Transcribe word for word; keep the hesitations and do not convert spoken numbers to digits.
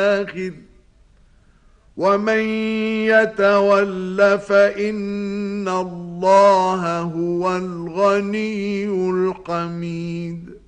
الآخر ومن يتول فإن الله هو الغني الحميد.